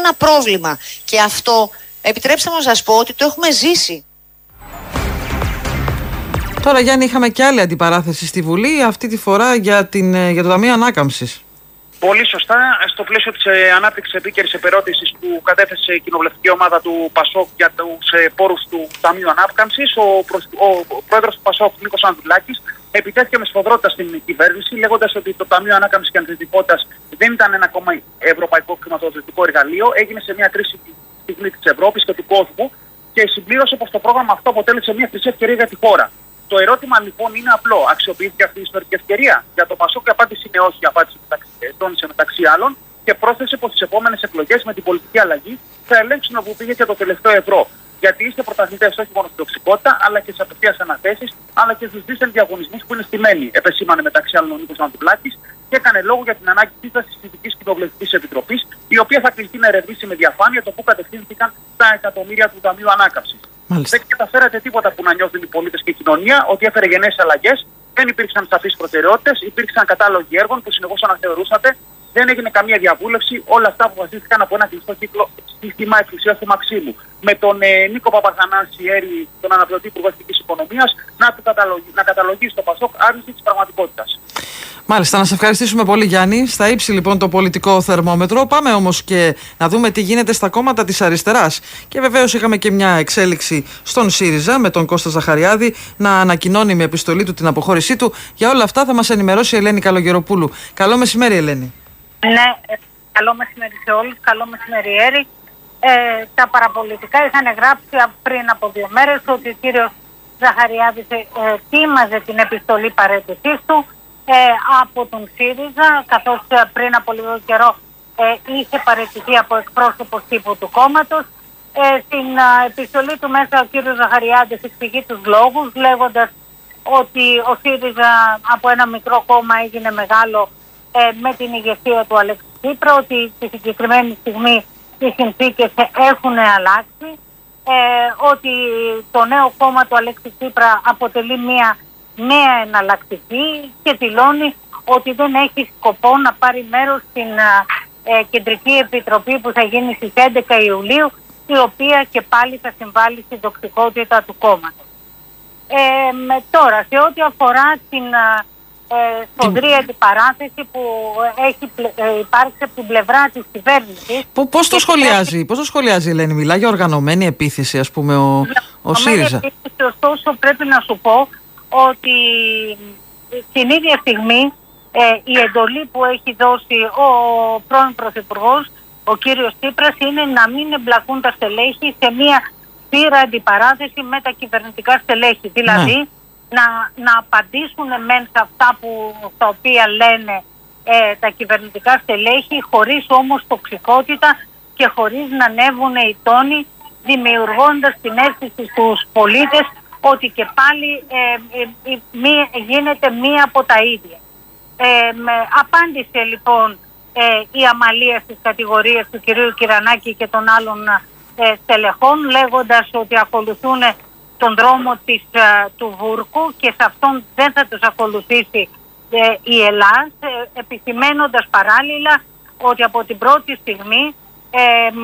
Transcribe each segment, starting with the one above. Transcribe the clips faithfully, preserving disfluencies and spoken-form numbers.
ένα πρόβλημα. Και αυτό, επιτρέψτε μου να σας πω ότι το έχουμε ζήσει. Τώρα, Γιάννη, είχαμε και άλλη αντιπαράθεση στη Βουλή, αυτή τη φορά για, την, για το Ταμείο Ανάκαμψης. Πολύ σωστά. Στο πλαίσιο της ε, ανάπτυξης επίκαιρης επερώτησης που κατέθεσε η κοινοβουλευτική ομάδα του ΠΑΣΟΚ για τους ε, πόρους του Ταμείου Ανάκαμψης, ο, ο, ο πρόεδρος του ΠΑΣΟΚ, Νίκος Ανδρουλάκης, επιτέθηκε με σφοδρότητα στην κυβέρνηση, λέγοντας ότι το Ταμείο Ανάκαμψης και Αντιδικότητας δεν ήταν ένα ακόμα ευρωπαϊκό χρηματοδοτικό εργαλείο, έγινε σε μια κρίσιμη στιγμή της Ευρώπης και του κόσμου και συμπλήρωσε πως το πρόγραμμα αυτό αποτέλεσε μια χρυσή ευκαιρία για τη χώρα. Το ερώτημα λοιπόν είναι απλό. Αξιοποιήθηκε αυτή η ιστορική ευκαιρία? Για το ΠΑΣΟΚ η απάντηση είναι όχι. Η απάντηση τόνισε μεταξύ άλλων και πρόσθεσε πως στις επόμενες εκλογές με την πολιτική αλλαγή θα ελέγξουν όπου πήγε και το τελευταίο ευρώ. Γιατί είστε πρωταθλητές όχι μόνο στην τοξικότητα, αλλά και σε απευθείας αναθέσεις, αλλά και στους δίθεν διαγωνισμούς που είναι στημένοι. Επεσήμανε μεταξύ άλλων ο Νίκος Ανδρουλάκης και έκανε λόγο για την ανάγκη σύστασης της Ειδικής Κοινοβουλευτικής Επιτροπής, η οποία θα κληθεί να ερευνήσει με διαφάνεια το πού κατευθύνθηκαν τα εκατομμύρια του Ταμείου Ανάκαμψης. Μάλιστα. Δεν καταφέρατε τίποτα που να νιώθουν οι πολίτες και η κοινωνία, ότι έφερε γενναίες αλλαγές, δεν υπήρξαν σαφείς προτεραιότητες, υπήρξαν κατάλογοι έργων που συνεχώς αναθεωρούσατε, δεν έγινε καμία διαβούλευση, όλα αυτά αποφασίστηκαν από ένα κλειστό κύκλο σύστημα εξουσίας του Μαξίμου. Με τον ε, Νίκο Παπαθανάση, Έρη, τον αναπληρωτή Υπουργό Εθνικής Οικονομίας, να, του καταλογι, να καταλογίσει το ΠΑΣΟΚ άρνηση της πραγματικότητας. Μάλιστα, να σε ευχαριστήσουμε πολύ, Γιάννη. Στα ύψη λοιπόν το πολιτικό θερμόμετρο. Πάμε όμως και να δούμε τι γίνεται στα κόμματα της αριστεράς. Και βεβαίως είχαμε και μια εξέλιξη στον ΣΥΡΙΖΑ με τον Κώστα Ζαχαριάδη να ανακοινώνει με επιστολή του την αποχώρησή του. Για όλα αυτά θα μας ενημερώσει η Ελένη Καλογεροπούλου. Καλό μεσημέρι, Ελένη. Ναι, καλό μεσημέρι σε όλους. Καλό μεσημέρι, Έρη. Ε, τα παραπολιτικά είχαν γράψει πριν από δύο μέρες ότι ο κύριος Ζαχαριάδης ε, ετοίμαζε την επιστολή παραίτησής του Ε, από τον ΣΥΡΙΖΑ, καθώς ε, πριν από λίγο καιρό ε, είχε παραιτηθεί από εκπρόσωπος τύπου του κόμματος. Ε, στην ε, επιστολή του μέσα ο κύριος Ζαχαριάδης εξηγεί τους λόγους, λέγοντας ότι ο ΣΥΡΙΖΑ από ένα μικρό κόμμα έγινε μεγάλο ε, με την ηγεσία του Αλέξη Τσίπρα, ότι στη συγκεκριμένη στιγμή οι συνθήκες έχουν αλλάξει, ε, ότι το νέο κόμμα του Αλέξη Τσίπρα αποτελεί μια νέα εναλλακτική και δηλώνει ότι δεν έχει σκοπό να πάρει μέρος στην ε, Κεντρική Επιτροπή που θα γίνει στις έντεκα Ιουλίου, η οποία και πάλι θα συμβάλλει στην τοξικότητα του κόμματος. Ε, με, τώρα, σε ό,τι αφορά την ε, σφοδρή αντιπαράθεση που έχει ε, υπάρξει από την πλευρά της κυβέρνησης. Πώς το σχολιάζει, πώς το σχολιάζει, Ελένη? Μιλάει για οργανωμένη επίθεση, ας πούμε, ο, ο ΣΥΡΙΖΑ. Επίθεση, ωστόσο πρέπει να σου πω ότι την ίδια στιγμή ε, η εντολή που έχει δώσει ο πρώην Πρωθυπουργός, ο κύριος Τσίπρας, είναι να μην εμπλακούν τα στελέχη σε μια πείρα αντιπαράθεση με τα κυβερνητικά στελέχη. Δηλαδή ναι. να, να απαντήσουν μεν σε αυτά που, στα οποία λένε ε, τα κυβερνητικά στελέχη, χωρίς όμως τοξικότητα και χωρίς να ανέβουν οι τόνοι, δημιουργώντας την αίσθηση στους πολίτες ότι και πάλι ε, ε, ε, μη, γίνεται μία από τα ίδια. Ε, με, απάντησε λοιπόν ε, η Αμαλία στις κατηγορίες του κυρίου Κυρανάκη και των άλλων ε, στελεχών, λέγοντας ότι ακολουθούν τον δρόμο της, ε, του Βούρκου και σε αυτόν δεν θα τους ακολουθήσει ε, η Ελλάδα, ε, επισημένοντας παράλληλα ότι από την πρώτη στιγμή ε,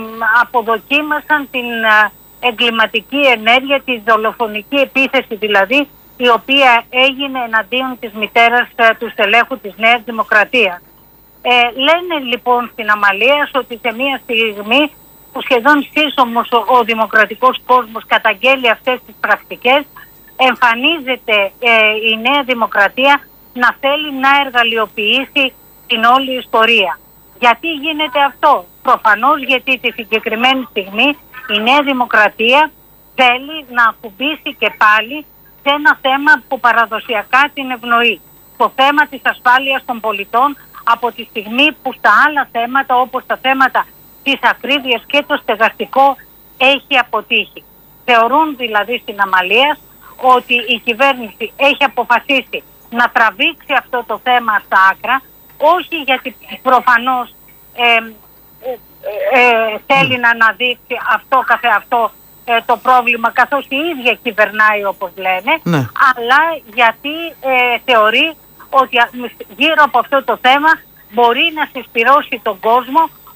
αποδοκίμασαν την ε, εγκληματική ενέργεια, τη δολοφονική επίθεση δηλαδή, η οποία έγινε εναντίον της μητέρας ε, του στελέχου της Νέας Δημοκρατίας. Ε, λένε λοιπόν στην Αμαλίας ότι σε μια στιγμή που σχεδόν σύσσωμος ο, ο δημοκρατικός κόσμος καταγγέλει αυτές τις πρακτικές, εμφανίζεται ε, η Νέα Δημοκρατία να θέλει να εργαλειοποιήσει την όλη ιστορία. Γιατί γίνεται αυτό? Προφανώς γιατί τη συγκεκριμένη στιγμή η Νέα Δημοκρατία θέλει να ακουμπήσει και πάλι σε ένα θέμα που παραδοσιακά την ευνοεί. Το θέμα της ασφάλειας των πολιτών, από τη στιγμή που στα άλλα θέματα, όπως τα θέματα της ακρίβειας και το στεγαστικό, έχει αποτύχει. Θεωρούν δηλαδή στην Αμαλία ότι η κυβέρνηση έχει αποφασίσει να τραβήξει αυτό το θέμα στα άκρα, όχι γιατί προφανώς ε, ε, ε, θέλει να αναδείξει αυτό καθεαυτό ε, το πρόβλημα, καθώς η ίδια κυβερνάει όπως λένε, ναι. αλλά γιατί ε, θεωρεί ότι γύρω από αυτό το θέμα μπορεί να συσπυρώσει τον κόσμο,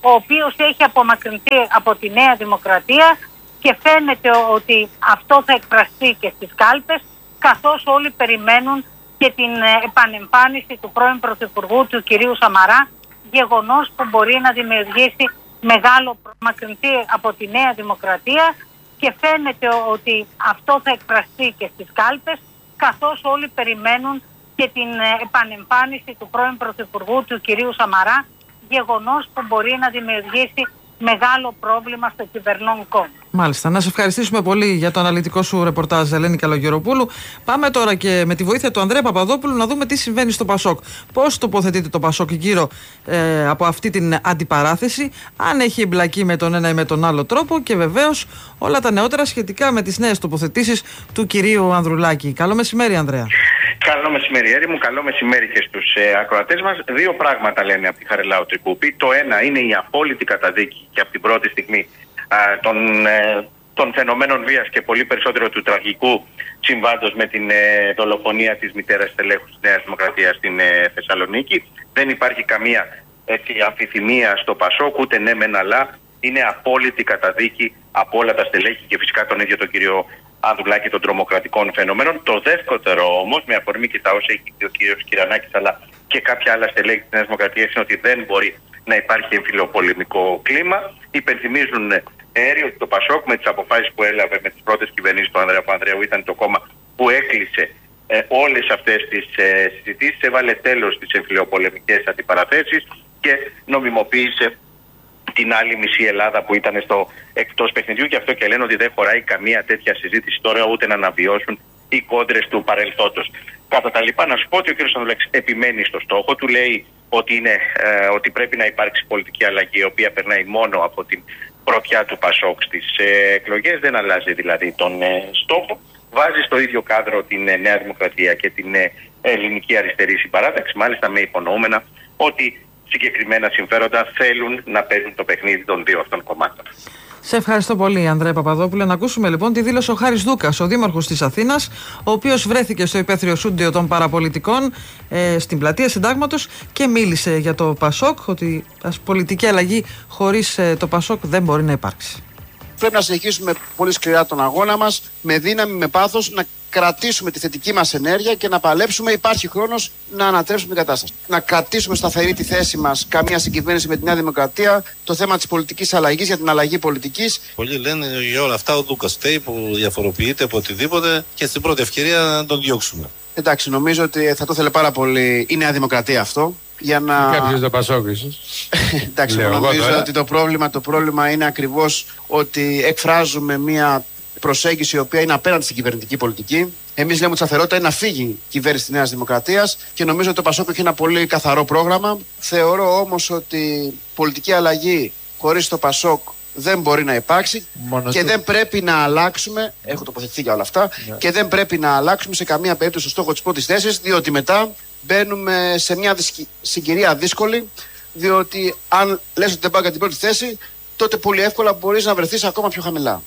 ο οποίος έχει απομακρυνθεί από τη Νέα Δημοκρατία και φαίνεται ότι αυτό θα εκφραστεί και στις κάλπες, καθώς όλοι περιμένουν και την επανεμφάνιση του πρώην Πρωθυπουργού, του κυρίου Σαμαρά, γεγονός που μπορεί να δημιουργήσει μεγάλο μακρυνθεί από τη Νέα Δημοκρατία και φαίνεται ότι αυτό θα εκφραστεί και στις κάλπες, καθώς όλοι περιμένουν και την επανεμφάνιση του πρώην Πρωθυπουργού, του κυρίου Σαμαρά, γεγονός που μπορεί να δημιουργήσει μεγάλο πρόβλημα στο κυβερνών κόμμα. Μάλιστα. Να σε ευχαριστήσουμε πολύ για το αναλυτικό σου ρεπορτάζ, Ελένη Καλογεροπούλου. Πάμε τώρα και με τη βοήθεια του Ανδρέα Παπαδόπουλου να δούμε τι συμβαίνει στο Πασόκ. Πώς τοποθετείται το Πασόκ γύρω ε, από αυτή την αντιπαράθεση, αν έχει εμπλακεί με τον ένα ή με τον άλλο τρόπο και βεβαίως όλα τα νεότερα σχετικά με τις νέες τοποθετήσεις του κυρίου Ανδρουλάκη. Καλό μεσημέρι, Ανδρέα. Καλό μεσημέρι, Έρη μου. Καλό μεσημέρι και στους ε, ακροατές μας. Δύο πράγματα λένε από τη Χαριλάου Τρικούπη. Το ένα είναι η απόλυτη καταδίκη και από την πρώτη στιγμή α, των, ε, των φαινομένων βίας και πολύ περισσότερο του τραγικού συμβάντος με την ε, δολοφονία της μητέρας στελέχους της Νέας Δημοκρατίας στην ε, Θεσσαλονίκη. Δεν υπάρχει καμία έτσι, αμφιθυμία στο Πασόκ, ούτε ναι μεν αλλά. Είναι απόλυτη καταδίκη από όλα τα στελέχη και φυσικά τον ίδιο τον κύριο Ανδρουλάκη των τρομοκρατικών φαινομένων. Το δεύτερο όμως, με αφορμή και τα όσα έχει πει ο κύριος Κυρανάκης αλλά και κάποια άλλα στελέχη της Νέας Δημοκρατίας, είναι ότι δεν μπορεί να υπάρχει εμφυλοπολεμικό κλίμα. Υπενθυμίζουν Έρη ότι το Πασόκ με τις αποφάσεις που έλαβε με τις πρώτες κυβερνήσεις του Ανδρέα Παπανδρέου ήταν το κόμμα που έκλεισε ε, όλες αυτές τις ε, συζητήσεις, έβαλε τέλος στις εμφυλοπολεμικές αντιπαραθέσεις και νομιμοποίησε την άλλη μισή Ελλάδα που ήταν στο εκτός παιχνιδιού, και αυτό και λένε ότι δεν χωράει καμία τέτοια συζήτηση τώρα, ούτε να αναβιώσουν οι κόντρες του παρελθόντος. Κατά τα λοιπά, να σου πω ότι ο κ. Ανδρουλάκης επιμένει στο στόχο του, λέει ότι, είναι, ε, ότι πρέπει να υπάρξει πολιτική αλλαγή, η οποία περνάει μόνο από την πρωτιά του Πασόκ στις ε, εκλογές, δεν αλλάζει δηλαδή τον ε, στόχο. Βάζει στο ίδιο κάδρο την ε, Νέα Δημοκρατία και την ε, ελληνική αριστερή συμπαράταξη, μάλιστα με υπονοούμενα ότι συγκεκριμένα συμφέροντα θέλουν να παίζουν το παιχνίδι των δύο αυτών κομμάτων. Σε ευχαριστώ πολύ, Ανδρέα Παπαδόπουλε. Να ακούσουμε λοιπόν τη δήλωση ο Χάρης Δούκας, ο δήμαρχος της Αθήνας, ο οποίος βρέθηκε στο υπαίθριο σούντιο των παραπολιτικών ε, στην πλατεία Συντάγματος και μίλησε για το Πασόκ, ότι πολιτική αλλαγή χωρίς ε, το Πασόκ δεν μπορεί να υπάρξει. Πρέπει να συνεχίσουμε πολύ σκληρά τον αγώνα μας, με δύναμη, με πάθος, να κρατήσουμε τη θετική μας ενέργεια και να παλέψουμε. Υπάρχει χρόνος να ανατρέψουμε την κατάσταση. Να κρατήσουμε σταθερή τη θέση μας, καμία συγκυβέρνηση με τη Νέα Δημοκρατία, το θέμα της πολιτικής αλλαγής για την αλλαγή πολιτικής. Πολλοί λένε για όλα αυτά ο Δούκας φταίει που διαφοροποιείται από οτιδήποτε και στην πρώτη ευκαιρία να τον διώξουμε. Εντάξει, νομίζω ότι θα το ήθελε πάρα πολύ η Νέα Δημοκρατία αυτό. Για να... Κάποιος το Πασόκ ίσως. Εντάξει, νομίζω ότι το πρόβλημα, το πρόβλημα είναι ακριβώς ότι εκφράζουμε μια προσέγγιση η οποία είναι απέναντι στην κυβερνητική πολιτική. Εμείς λέμε ότι η σταθερότητα είναι να φύγει η κυβέρνηση της Νέας Δημοκρατίας και νομίζω ότι το Πασόκ έχει ένα πολύ καθαρό πρόγραμμα. Θεωρώ όμως ότι πολιτική αλλαγή χωρίς το Πασόκ δεν μπορεί να υπάρξει. Μόνο και του... δεν πρέπει να αλλάξουμε. Έχω τοποθετηθεί για όλα αυτά. Yeah. Και δεν πρέπει να αλλάξουμε σε καμία περίπτωση το στόχο της πρώτης θέσης, διότι μετά μπαίνουμε σε μια δυσκ... συγκυρία δύσκολη. Διότι αν λες ότι δεν πάει για την πρώτη θέση, τότε πολύ εύκολα μπορείς να βρεθείς ακόμα πιο χαμηλά.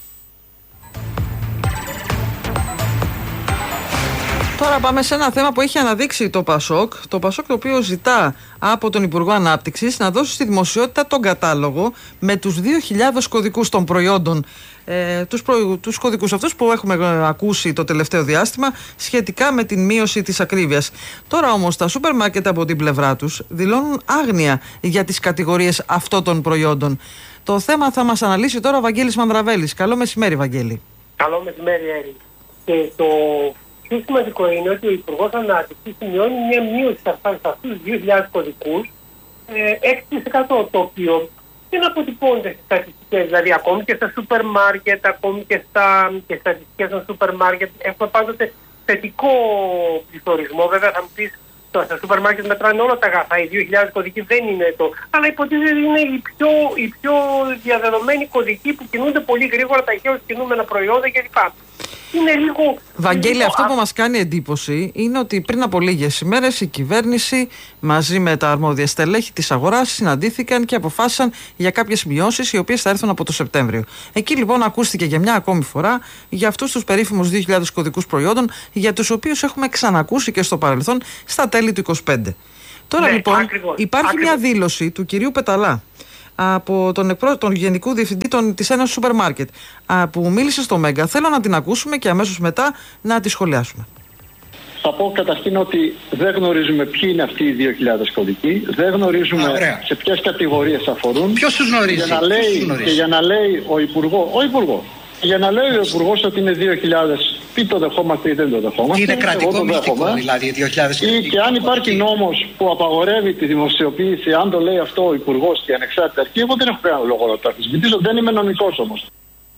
Τώρα πάμε σε ένα θέμα που έχει αναδείξει το Πασόκ. Το Πασόκ, το οποίο ζητά από τον Υπουργό Ανάπτυξης να δώσει στη δημοσιότητα τον κατάλογο με τους δύο χιλιάδες κωδικούς των προϊόντων, ε, τους, προ, τους κωδικούς αυτούς που έχουμε ακούσει το τελευταίο διάστημα σχετικά με την μείωση της ακρίβειας. Τώρα όμως τα σούπερ μάρκετ από την πλευρά τους δηλώνουν άγνοια για τις κατηγορίες αυτών των προϊόντων. Το θέμα θα μας αναλύσει τώρα ο Βαγγέλης Μανδραβέλης. Καλό μεσημέρι, Βαγγέλη. Καλό μεσημέρι, Έρη. Και το πιο σημαντικό είναι ότι ο Υπουργός Ανάπτυξης σημειώνει μια μείωση σε αυτούς τους δύο χιλιάδες κωδικούς ε, έξι τοις εκατό, το οποίο δεν αποτυπώνεται στις στατιστικές. Δηλαδή, ακόμη και στα σούπερ μάρκετ, ακόμη και στα και στατιστικές των σούπερ μάρκετ, έχουμε πάντοτε θετικό πληθωρισμό. Βέβαια, θα μου πεις, στα σούπερ μάρκετ μετράνε όλα τα αγαθά. Οι δύο χιλιάδες κωδικοί δεν είναι το. Αλλά υποτίθεται ότι είναι οι πιο, οι πιο διαδεδομένοι κωδικοί που κινούνται πολύ γρήγορα, ταχαίως κινούμενα προϊόντα κλπ. Είναι λίγο... Βαγγέλη, λίγο... αυτό που μας κάνει εντύπωση είναι ότι πριν από λίγες ημέρες η κυβέρνηση μαζί με τα αρμόδια στελέχη της αγοράς συναντήθηκαν και αποφάσισαν για κάποιες μειώσεις οι οποίες θα έρθουν από το Σεπτέμβριο. Εκεί λοιπόν ακούστηκε για μια ακόμη φορά για αυτούς τους περίφημους δύο χιλιάδες κωδικούς προϊόντων, για τους οποίους έχουμε ξανακούσει και στο παρελθόν στα τέλη του είκοσι πέντε. Τώρα ναι, λοιπόν ακριβώς, υπάρχει ακριβώς. μια δήλωση του κυρίου Πεταλά, από τον, εκπρό... τον Γενικού Διευθυντή των... της Ένωσης Σούπερ Μάρκετ, που μίλησε στο Μέγκα. Θέλω να την ακούσουμε και αμέσως μετά να τη σχολιάσουμε. Θα πω καταρχήν ότι δεν γνωρίζουμε ποιοι είναι αυτοί οι δύο χιλιάδες κωδικοί, δεν γνωρίζουμε Α, σε ποιες κατηγορίες αφορούν. Ποιος τους γνωρίζει? Για να λέει, τους και για να λέει ο Υπουργός, ο Υπουργός, για να λέει ο Υπουργός ότι είναι δύο χιλιάδες, τι το δεχόμαστε ή δεν το δεχόμαστε. Είναι κρατικό μυστικό, δηλαδή δύο χιλιάδες. Ή και αν υπάρχει νόμος που απαγορεύει τη δημοσιοποίηση, αν το λέει αυτό ο Υπουργός και η ανεξάρτητη αρχή, εγώ δεν έχω κανένα λόγο να το αμφισβητήσω, δεν είμαι νομικός όμως.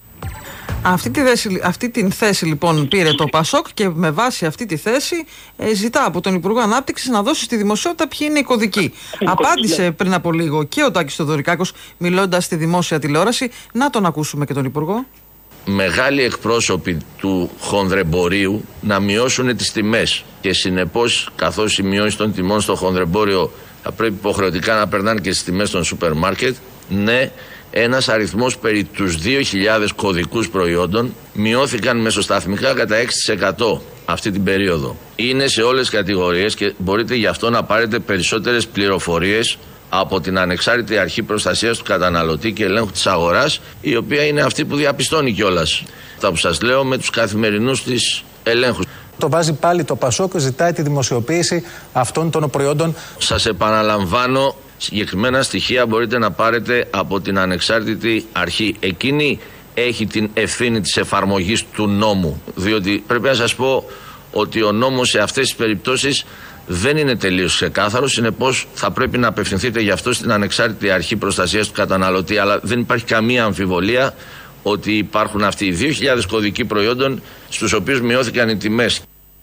Αυτή, τη θέση, αυτή την θέση λοιπόν πήρε το Πασόκ και με βάση αυτή τη θέση ε, ζητά από τον Υπουργό Ανάπτυξης να δώσει στη δημοσιότητα ποιοι είναι οι κωδικοί. Απάντησε πριν από λίγο και ο Τάκης Θεοδωρικάκος μιλώντας στη δημόσια τηλεόραση. Να τον ακούσουμε και τον Υπουργό. Μεγάλοι εκπρόσωποι του χονδρεμπορίου να μειώσουν τις τιμές και συνεπώς, καθώς οι μειώσεις των τιμών στο χονδρεμπόριο θα πρέπει υποχρεωτικά να περνάνε και στις τιμές των σούπερ μάρκετ, ναι, ένας αριθμός περί τους δύο χιλιάδες κωδικούς προϊόντων μειώθηκαν μεσοσταθμικά κατά έξι τοις εκατό αυτή την περίοδο. Είναι σε όλες τις κατηγορίες και μπορείτε γι' αυτό να πάρετε περισσότερες πληροφορίες από την Ανεξάρτητη Αρχή Προστασίας του Καταναλωτή και Ελέγχου της Αγοράς, η οποία είναι αυτή που διαπιστώνει κιόλας τα που σας λέω με τους καθημερινούς της ελέγχους. Το βάζει πάλι το Πασόκ και ζητάει τη δημοσιοποίηση αυτών των προϊόντων. Σας επαναλαμβάνω, συγκεκριμένα στοιχεία μπορείτε να πάρετε από την Ανεξάρτητη Αρχή. Εκείνη έχει την ευθύνη της εφαρμογής του νόμου, διότι πρέπει να σας πω ότι ο νόμος σε αυτές τις περιπτώσεις δεν είναι τελείως ξεκάθαρος, συνεπώς θα πρέπει να απευθυνθείτε γι' αυτό στην Ανεξάρτητη Αρχή Προστασίας του Καταναλωτή, αλλά δεν υπάρχει καμία αμφιβολία ότι υπάρχουν αυτοί οι δύο χιλιάδες κωδικοί προϊόντων στους οποίους μειώθηκαν οι τιμές.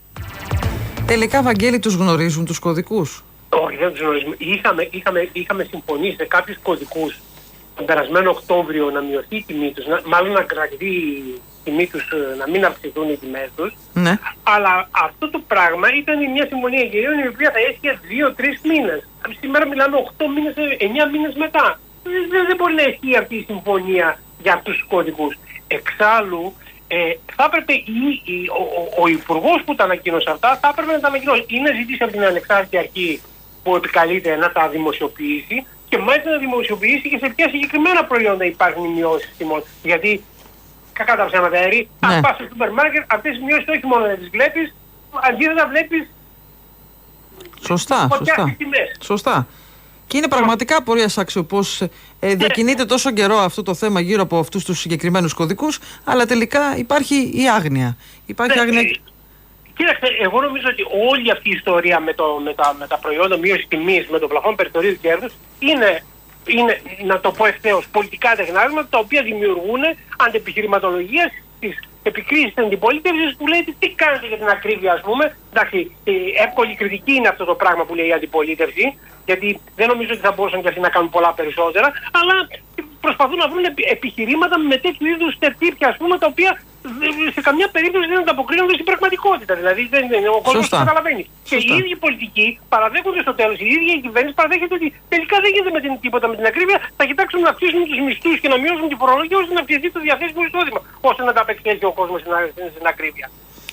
Τελικά, Βαγγέλη, τους γνωρίζουν τους κωδικούς? Όχι, δεν τους γνωρίζουμε. Είχαμε, είχαμε, είχαμε συμφωνήσει σε κάποιους κωδικούς τον περασμένο Οκτώβριο να μειωθεί η τιμή τους, να, μάλλον να κρατηθεί η τιμή τους, να μην αυξηθούν οι τιμές τους. Ναι. Αλλά αυτό το πράγμα ήταν μια συμφωνία κυρίων η οποία θα έσχε δύο-τρεις μήνες. Σήμερα μιλάμε οκτώ μήνες, εννιά μήνες μετά. Δεν, δεν μπορεί να ισχύει αυτή η συμφωνία για αυτούς τους κωδικούς. Εξάλλου, ε, θα έπρεπε η, η, ο, ο, ο Υπουργός που τα ανακοίνωσε αυτά θα έπρεπε να τα ανακοινώσει ή να ζητήσει από την Ανεξάρτητη Αρχή που επικαλείται να τα δημοσιοποιήσει και μάλιστα να δημοσιοποιήσει και σε ποια συγκεκριμένα προϊόντα υπάρχουν οι μειώσεις τιμών. Γιατί, κακά τα ψέματα, Έρη, ναι. Αν πας στο σούπερ μάρκετ, αυτές οι μειώσεις όχι μόνο να τις βλέπεις, αντίθετα βλέπεις. Σωστά, σωστά. Σωστά. Και είναι πραγματικά απορίας άξιο πως ε, διακινείται τόσο καιρό αυτό το θέμα γύρω από αυτούς τους συγκεκριμένους κωδικούς, αλλά τελικά υπάρχει η άγνοια. Υπάρχει ναι, άγνοια. Κοίταξε, εγώ νομίζω ότι όλη αυτή η ιστορία με, το, με, τα, με τα προϊόντα μείωση τιμής, με το πλαφόν περιθωρίου κέρδους, είναι, είναι, να το πω ευθέως, πολιτικά τεχνάσματα τα οποία δημιουργούν αντεπιχειρηματολογία της επικρίσεις της αντιπολίτευσης που λέει τι κάνετε για την ακρίβεια, ας πούμε. Εντάξει, εύκολη κριτική είναι αυτό το πράγμα που λέει η αντιπολίτευση, γιατί δεν νομίζω ότι θα μπορούσαν και αυτοί να κάνουν πολλά περισσότερα, αλλά προσπαθούν να βρουν επιχειρήματα με τέτοιου είδους τερτύπια, ας πούμε, τα οποία σε καμιά περίπτωση δεν ανταποκρίνονται στην πραγματικότητα. Δηλαδή δεν, δεν, ο κόσμος το καταλαβαίνει. Σωστά. Και οι ίδιοι πολιτικοί παραδέχονται στο τέλος, η ίδια η κυβέρνηση παραδέχεται ότι τελικά δεν γίνεται με την, τίποτα με την ακρίβεια. Θα κοιτάξουν να αυξήσουν τους μισθούς και να μειώσουν την φορολογία ώστε να αυξηθεί το διαθέσιμο εισόδημα, ώστε να τα απεξέλθει ο κόσμος στην, στην ακρίβεια.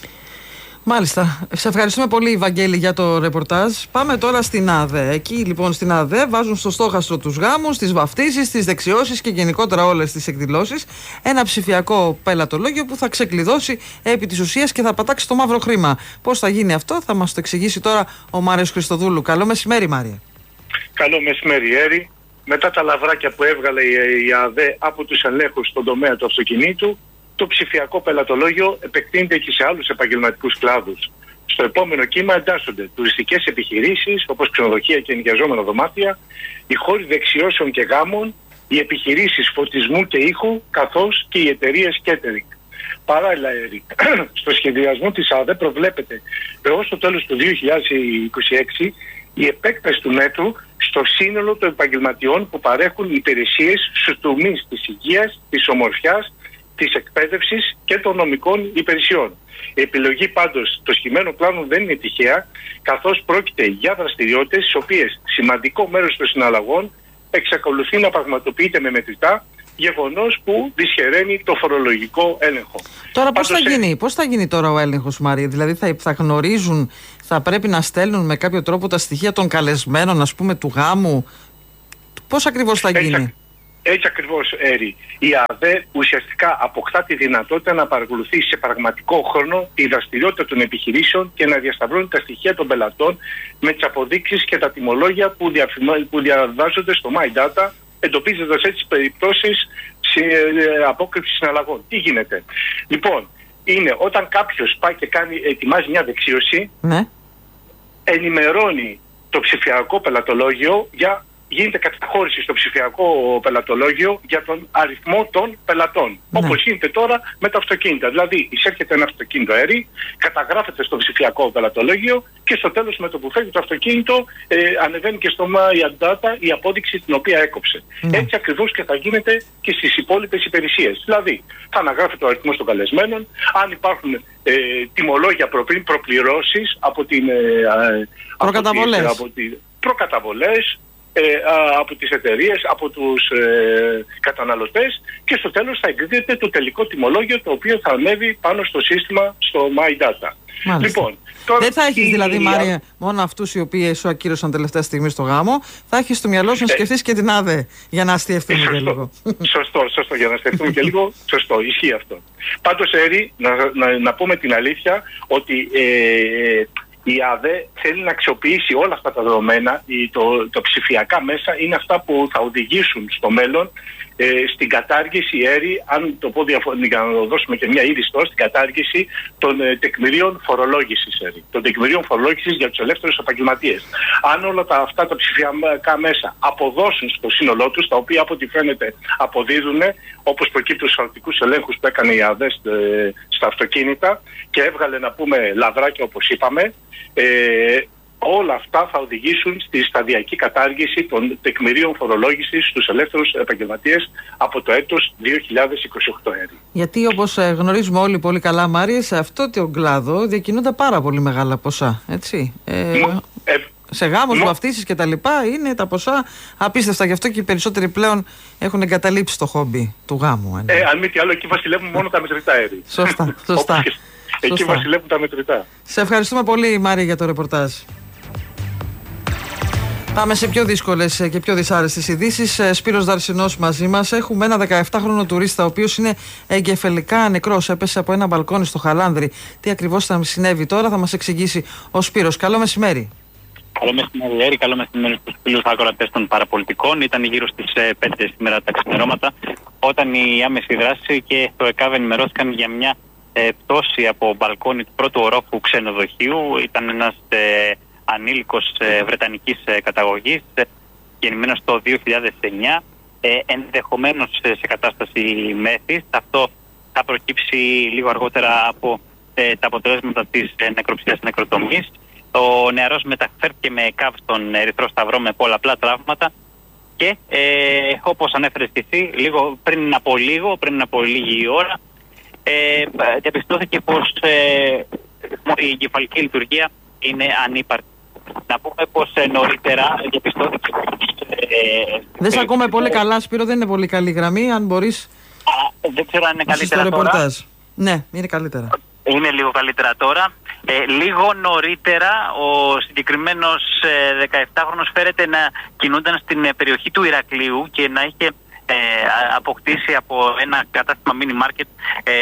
Μάλιστα. Σε ευχαριστούμε πολύ, Βαγγέλη, για το ρεπορτάζ. Πάμε τώρα στην ΑΔΕ. Εκεί λοιπόν στην ΑΔΕ βάζουν στο στόχαστρο τους γάμους, τις βαφτίσεις, τις δεξιώσεις και γενικότερα όλες τις εκδηλώσεις ένα ψηφιακό πελατολόγιο που θα ξεκλειδώσει επί της ουσίας και θα πατάξει το μαύρο χρήμα. Πώς θα γίνει αυτό, θα μας το εξηγήσει τώρα ο Μάριος Χριστοδούλου. Καλό μεσημέρι, Μάρια. Καλό μεσημέρι, Έρη. Μετά τα λαβράκια που έβγαλε η ΑΔΕ από τους ελέγχους στον τομέα του αυτοκινήτου, το ψηφιακό πελατολόγιο επεκτείνεται και σε άλλους επαγγελματικούς κλάδους. Στο επόμενο κύμα εντάσσονται τουριστικές επιχειρήσεις όπως ξενοδοχεία και ενοικιαζόμενα δωμάτια, οι χώροι δεξιώσεων και γάμων, οι επιχειρήσεις φωτισμού και ήχου, καθώς και οι εταιρείες catering. Παράλληλα, στο σχεδιασμό της ΑΔΕ προβλέπεται έως το τέλος του δύο χιλιάδες είκοσι έξι η επέκταση του μέτρου στο σύνολο των επαγγελματιών που παρέχουν υπηρεσίες στους τομείς της υγείας, της ομορφιάς, της εκπαίδευσης και των νομικών υπηρεσιών. Η επιλογή πάντως του συγκεκριμένου πλάνου δεν είναι τυχαία, καθώς πρόκειται για δραστηριότητες στις οποίες σημαντικό μέρος των συναλλαγών εξακολουθεί να πραγματοποιείται με μετρητά, γεγονός που δυσχεραίνει το φορολογικό έλεγχο. Τώρα πώς θα, σε... γίνει, πώς θα γίνει τώρα ο έλεγχος, Μαρία, δηλαδή θα, θα γνωρίζουν, θα πρέπει να στέλνουν με κάποιο τρόπο τα στοιχεία των καλεσμένων, ας πούμε, του γάμου, πώς ακριβώς θα γίνει? Εξα... Έτσι ακριβώς, Έρη. Η ΑΔΕ ουσιαστικά αποκτά τη δυνατότητα να παρακολουθεί σε πραγματικό χρόνο τη δραστηριότητα των επιχειρήσεων και να διασταυρώνει τα στοιχεία των πελατών με τις αποδείξεις και τα τιμολόγια που, διαφημα... που διαβάζονται στο MyData, εντοπίζοντας έτσι περιπτώσεις απόκρυψης συναλλαγών. Τι γίνεται? Λοιπόν, είναι όταν κάποιος πάει και κάνει, ετοιμάζει μια δεξίωση, ναι. ενημερώνει το ψηφιακό πελατολόγιο για... γίνεται καταχώρηση στο ψηφιακό πελατολόγιο για τον αριθμό των πελατών. Ναι. Όπως γίνεται τώρα με τα αυτοκίνητα. Δηλαδή, εισέρχεται ένα αυτοκίνητο αέρι, καταγράφεται στο ψηφιακό πελατολόγιο και στο τέλος, με το που φεύγει το αυτοκίνητο, ε, ανεβαίνει και στο MyData η απόδειξη την οποία έκοψε. Ναι. Έτσι ακριβώς και θα γίνεται και στις υπόλοιπες υπηρεσίες. Δηλαδή, θα αναγράφεται ο αριθμός των καλεσμένων, αν υπάρχουν ε, τιμολόγια προπλη, προπληρώσεις από την. Ε, προκαταβολές. Από, τις, από τη, προκαταβολές. Ε, α, από τις εταιρείες, από τους ε, καταναλωτές και στο τέλος θα εγκρίνεται το τελικό τιμολόγιο το οποίο θα ανέβει πάνω στο σύστημα στο MyData. Λοιπόν, τώρα δεν θα έχεις η... δηλαδή, Μάρια, μόνο αυτούς οι οποίοι σου ακύρωσαν τελευταία στιγμή στο γάμο, θα έχεις στο μυαλό σου να σκεφτείς και την ΑΔΕ για να αστιευτούμε και λίγο. Σωστό, σωστό, για να αστιευτούμε και λίγο, σωστό, ισχύει αυτό. Πάντως, Έρη, να, να, να πούμε την αλήθεια ότι ε, η ΑΔΕ θέλει να αξιοποιήσει όλα αυτά τα δεδομένα, το, το ψηφιακά μέσα είναι αυτά που θα οδηγήσουν στο μέλλον ε, στην κατάργηση, Έρη, αν το πω διαφορετικά, να το δώσουμε και μια είδηση τώρα, στην κατάργηση των ε, τεκμηρίων φορολόγησης, Έρη, των τεκμηρίων φορολόγησης για τους ελεύθερους επαγγελματίες. Αν όλα τα, αυτά τα ψηφιακά μέσα αποδώσουν στο σύνολό τους, τα οποία από ό,τι φαίνεται αποδίδουν, όπως προκύπτει στους φαρμακευτικούς ελέγχους που έκανε η ΑΔΕ ε, στα αυτοκίνητα και έβγαλε, να πούμε, λαβράκια όπως είπαμε, ε, όλα αυτά θα οδηγήσουν στη σταδιακή κατάργηση των τεκμηρίων φορολόγησης στους ελεύθερους επαγγελματίες από το έτος δύο χιλιάδες είκοσι οκτώ. Γιατί, όπως γνωρίζουμε όλοι πολύ καλά, Μάρια, σε αυτό το κλάδο διακινούνται πάρα πολύ μεγάλα ποσά, έτσι. Ε, ε, σε γάμους, ναι. βαφτίσεις και τα λοιπά είναι τα ποσά απίστευτα. Γι' αυτό και οι περισσότεροι πλέον έχουν εγκαταλείψει το χόμπι του γάμου. Ε, αν μη τι άλλο, εκεί βασιλεύουν μόνο τα μετρητά, Έρη. Σωστά, σωστά. Εκεί σωστά. βασιλεύουν τα μετρητά. Σε ευχαριστούμε πολύ, Μάρια, για το ρεπορτάζ. Πάμε σε πιο δύσκολες και πιο δυσάρεστες ειδήσεις. Σπύρος Δαρσινός μαζί μας. Έχουμε ένα δεκαεφτάχρονο τουρίστα, ο οποίος είναι εγκεφαλικά νεκρός. Έπεσε από ένα μπαλκόνι στο Χαλάνδρι. Τι ακριβώς θα συνέβη τώρα θα μας εξηγήσει ο Σπύρος. Καλό μεσημέρι. Καλό μεσημέρι, Έρη. Καλό μεσημέρι στους φίλους ακροατές των παραπολιτικών. Ήταν γύρω στις πέντε σήμερα τα ξημερώματα, όταν η άμεση δράση και το ΕΚΑΒ ενημερώθηκαν για μια ε, πτώση από μπαλκόνι του πρώτου ορόφου ξενοδοχείου. Ήταν ένας ε, ανήλικος ε, βρετανικής ε, καταγωγής, ε, γεννημένος το δύο χιλιάδες εννιά, ε, ενδεχομένως ε, σε κατάσταση μέθης. Αυτό θα προκύψει λίγο αργότερα από ε, τα αποτελέσματα της ε, νεκροψίας νεκροτομής. Ο νεαρός μεταφέρθηκε με ΚΑΒ στον Ερυθρό Σταυρό με πολλαπλά τραύματα και ε, όπως ανέφερες και εσύ, λίγο, πριν από λίγο, πριν από λίγη ώρα, ε, διαπιστώθηκε πως ε, η εγκεφαλική λειτουργία είναι ανύπαρκτη. Να πούμε πως ε, νωρίτερα διαπιστώθηκε πως... Ε, δεν σε ακούμε πολύ καλά, Σπύρο, δεν είναι πολύ καλή γραμμή, αν μπορείς... Α, δεν ξέρω αν είναι καλύτερα τώρα. Ναι, είναι καλύτερα. Είναι λίγο καλύτερα τώρα. Ε, λίγο νωρίτερα ο συγκεκριμένος ε, δεκαεφτάχρονος φέρεται να κινούνταν στην ε, περιοχή του Ηρακλείου και να είχε ε, αποκτήσει από ένα κατάστημα mini market ε,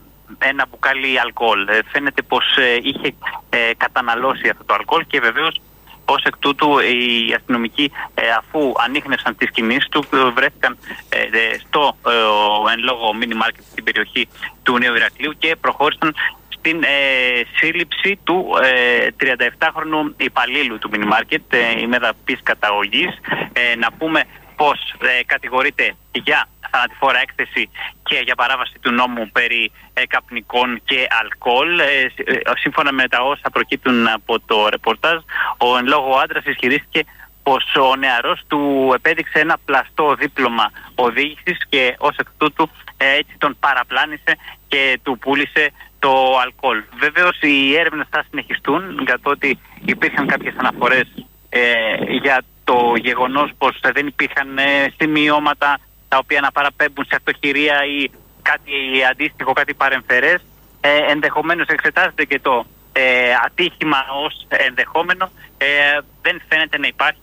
ένα μπουκάλι αλκοόλ. Ε, φαίνεται πως ε, είχε ε, καταναλώσει αυτό το αλκοόλ και βεβαίως ως εκ τούτου οι αστυνομικοί ε, αφού ανίχνευσαν τις κινήσεις του βρέθηκαν ε, στο ε, εν λόγω mini market στην περιοχή του Νέου Ηρακλείου και προχώρησαν στην ε, σύλληψη του ε, τριανταεφτάχρονου υπαλλήλου του mini market, ε, ημεδαπής καταγωγής. Ε, να πούμε πως ε, κατηγορείται για θανατηφόρα έκθεση και για παράβαση του νόμου περί ε, καπνικών και αλκοόλ. Ε, ε, σύμφωνα με τα όσα προκύπτουν από το ρεπορτάζ, ο εν λόγω άντρας ισχυρίστηκε πως ο νεαρός του επέδειξε ένα πλαστό δίπλωμα οδήγησης και ως εκ τούτου ε, έτσι τον παραπλάνησε και του πούλησε το αλκοόλ. Βεβαίως οι έρευνες θα συνεχιστούν, για το ότι υπήρχαν κάποιες αναφορές ε, για το γεγονός πως δεν υπήρχαν ε, σημειώματα τα οποία να παραπέμπουν σε αυτοχειρία ή κάτι αντίστοιχο, κάτι παρεμφερές. Ε, ενδεχομένως εξετάζεται και το ε, ατύχημα ως ενδεχόμενο. Ε, δεν φαίνεται να υπάρχει ε,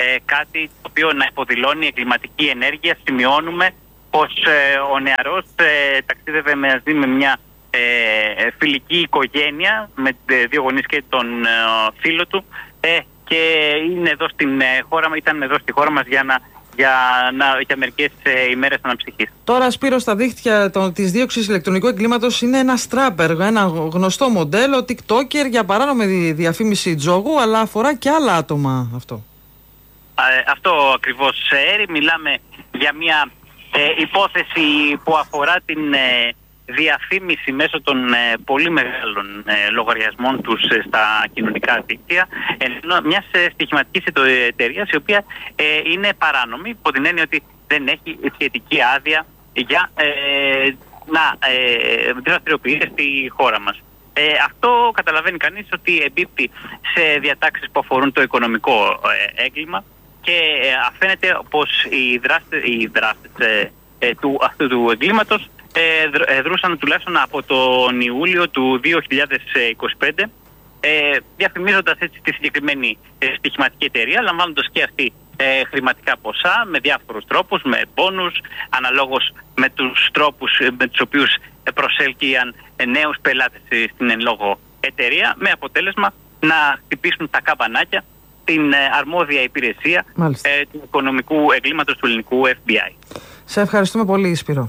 ε, κάτι το οποίο να υποδηλώνει εγκληματική ενέργεια. Σημειώνουμε πως ε, ο νεαρός ε, ταξίδευε μαζί με μια ε, φιλική οικογένεια, με δύο γονείς και τον ε, φίλο του, ε, και είναι εδώ στην ε, χώρα, ήταν εδώ στη χώρα μας για, να, για, να, για μερικές ε, ημέρες αναψυχής. Τώρα, Σπύρο, στα δίχτυα της δίωξης ηλεκτρονικού εγκλήματος είναι ένα στράπερ, ένα γνωστό μοντέλο, TikToker για παράνομη διαφήμιση τζόγου, αλλά αφορά και άλλα άτομα αυτό. Ε, αυτό ακριβώς, Έρη. Μιλάμε για μια ε, υπόθεση που αφορά την ε, διαφήμιση μέσω των ε, πολύ μεγάλων ε, λογαριασμών τους ε, στα κοινωνικά δίκτυα ενώ μιας ε, στοιχηματικής εταιρείας η οποία ε, είναι παράνομη, υπό την έννοια ότι δεν έχει σχετική άδεια για ε, να ε, δραστηριοποιείται στη χώρα μας. Ε, αυτό καταλαβαίνει κανείς ότι εμπίπτει σε διατάξεις που αφορούν το οικονομικό ε, έγκλημα και ε, αφαίνεται πως οι δράστες, οι δράστες ε, ε, του, αυτού του εγκλήματος ε, δρούσαν τουλάχιστον από τον Ιούλιο του δύο χιλιάδες είκοσι πέντε ε, διαφημίζοντας έτσι τη συγκεκριμένη ε, στοιχηματική εταιρεία, λαμβάνοντας και αυτή ε, χρηματικά ποσά με διάφορους τρόπους, με πόνους, αναλόγως με τους τρόπους με τους οποίους προσέλκυαν ε, νέους πελάτες στην εν λόγω εταιρεία, με αποτέλεσμα να χτυπήσουν τα καμπανάκια την ε, αρμόδια υπηρεσία ε, του οικονομικού εγκλήματος του ελληνικού εφ μπι άι. Σε ευχαριστούμε πολύ, Σπύρο.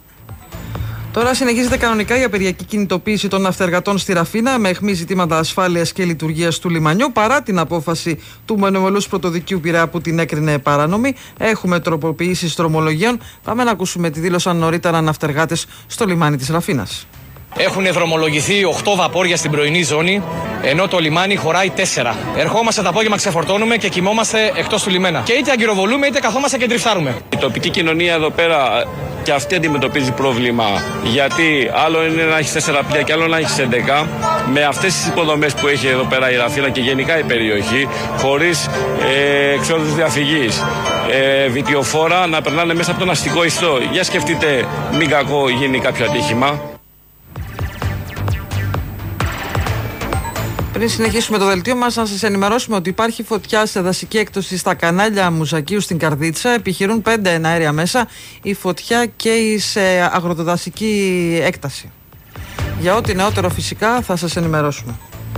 Τώρα συνεχίζεται κανονικά η απεργιακή κινητοποίηση των ναυτεργατών στη Ραφίνα με αιχμή ζητήματα ασφάλειας και λειτουργίας του λιμανιού παρά την απόφαση του Μονομελούς Πρωτοδικείου Πειραιά που την έκρινε παράνομη. Έχουμε τροποποιήσεις δρομολογίων. Πάμε να ακούσουμε τι δήλωσαν νωρίτερα ναυτεργάτες στο λιμάνι της Ραφίνας. Έχουν δρομολογηθεί οκτώ βαπόρια στην πρωινή ζώνη, ενώ το λιμάνι χωράει τέσσερα. Ερχόμαστε το απόγευμα, ξεφορτώνουμε και κοιμόμαστε εκτός του λιμένα. Και είτε αγκυροβολούμε είτε καθόμαστε και τριφτάρουμε. Η τοπική κοινωνία εδώ πέρα και αυτή αντιμετωπίζει πρόβλημα. Γιατί άλλο είναι να έχει τέσσερα πλοία και άλλο να έχει έντεκα. Με αυτές τις υποδομές που έχει εδώ πέρα η Ραφίνα και γενικά η περιοχή, χωρίς ε, εξόδους διαφυγής, ε, βιτιοφόρα να περνάνε μέσα από τον αστικό ιστό. Για σκεφτείτε, μην κακό γίνει κάποιο ατύχημα. Πριν συνεχίσουμε το δελτίο μας, να σας ενημερώσουμε ότι υπάρχει φωτιά σε δασική έκπτωση στα κανάλια Μουζακίου στην Καρδίτσα. Επιχειρούν πέντε εναέρια μέσα. Η φωτιά καίει σε αγροτοδασική έκταση. Για ό,τι νεότερο φυσικά θα σας ενημερώσουμε.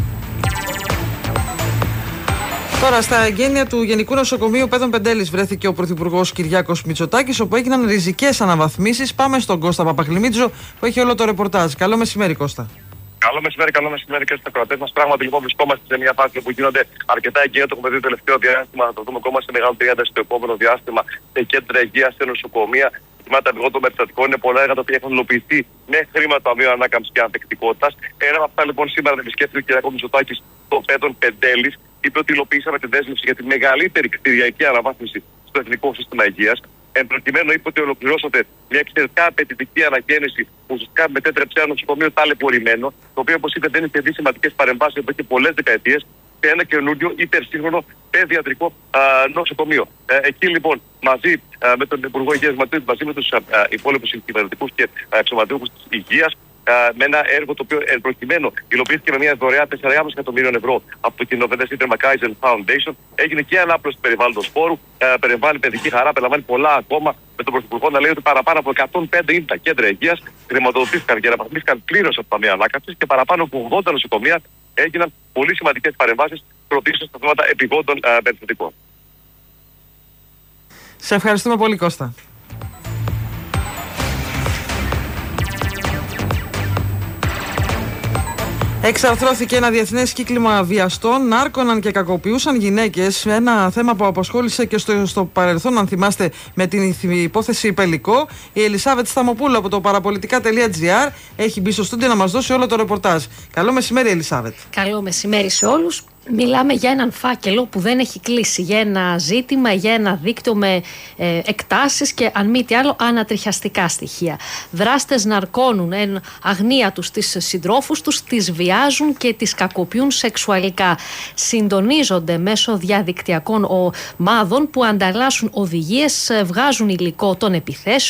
Τώρα, στα εγγένεια του Γενικού Νοσοκομείου Πέδων Πεντέλης βρέθηκε ο Πρωθυπουργός Κυριάκος Μητσοτάκης, όπου έγιναν ριζικές αναβαθμίσεις. Πάμε στον Κώστα Παπαγλιμίτζο που έχει όλο το ρεπορτάζ. Καλό μεσημέρι, Κώστα. Καλό μεσημέρι, καλό μεσημέρι και στους ακροατές μας. Πράγματι, λοιπόν, βρισκόμαστε σε μια φάση που γίνονται αρκετά εγγένεια. Το έχουμε δει το τελευταίο διάστημα. Θα το δούμε ακόμα σε μεγάλη ένταση στο επόμενο διάστημα σε κέντρα υγείας, σε νοσοκομεία. Θυμάται εγώ το μεταστατικό είναι πολλά έργα τα οποία έχουν υλοποιηθεί με χρήματα ταμείου ανάκαμψης και ανθεκτικότητας. Ένα από αυτά λοιπόν σήμερα με επισκέφθηκε ο κ. Μητσοτάκης στο Πέδων Πεντέλης. Είπε ότι υλοποιήσαμε τη δέσμευση για τη μεγαλύτερη κτηριακή αναβάθμιση στο εθνικό σύστημα υγείας. Εν προκειμένου, είπε ότι ολοκληρώσατε μια εξαιρετικά απαιτητική αναγέννηση που ουσιαστικά μετέτρεψε ένα νοσοκομείο ταλαιπωρημένο, το οποίο, όπως είπε, δεν είχε δει σημαντικές παρεμβάσεις εδώ και πολλές δεκαετίες, σε ένα καινούριο υπερσύγχρονο παιδιατρικό α, νοσοκομείο. Ε, εκεί λοιπόν, μαζί α, με τον Υπουργό Υγείας, μαζί με τους υπόλοιπους κυβερνητικούς και αξιωματούχους της υγείας, με ένα έργο το οποίο εν προκειμένου υλοποιήθηκε με μια δωρεά τέσσερα κόμμα πέντε εκατομμύριων ευρώ από το κοινοβουλευτικό ίδρυμα Kaizen Foundation. Έγινε και ανάπλωση του περιβάλλοντος χώρου, περιλαμβάνει παιδική χαρά, περιλαμβάνει πολλά ακόμα. Με τον Πρωθυπουργό να λέει ότι παραπάνω από εκατόν πέντε είναι τα κέντρα υγείας, χρηματοδοτήθηκαν και αναβαθμίστηκαν πλήρως από τα Ταμεία Ανάκαμψης και παραπάνω από ογδόντα νοσοκομεία έγιναν πολύ σημαντικές παρεμβάσεις προωθήσεως στα θέματα επιγόντων περιστατικών. Σε ευχαριστούμε πολύ, Κώστα. Εξαρθρώθηκε ένα διεθνές κύκλημα βιαστών, νάρκωναν και κακοποιούσαν γυναίκες. Ένα θέμα που απασχόλησε και στο, στο παρελθόν, αν θυμάστε, με την υπόθεση Πελικό. Η Ελισάβετ Σταμοπούλου από το παραπολιτικά τελεία τζι άρ έχει μπει στο στούντιο να μας δώσει όλο το ρεπορτάζ. Καλό μεσημέρι, Ελισάβετ. Καλό μεσημέρι σε όλους. Μιλάμε για έναν φάκελο που δεν έχει κλείσει, για ένα ζήτημα, για ένα δίκτυο με ε, εκτάσεις και αν μη τι άλλο ανατριχιαστικά στοιχεία. Δράστες ναρκώνουν εν αγνία τους τις συντρόφους τους, τις βιάζουν και τις κακοποιούν σεξουαλικά. Συντονίζονται μέσω διαδικτυακών ομάδων που ανταλλάσσουν οδηγίες, βγάζουν υλικό των επιθέσεων.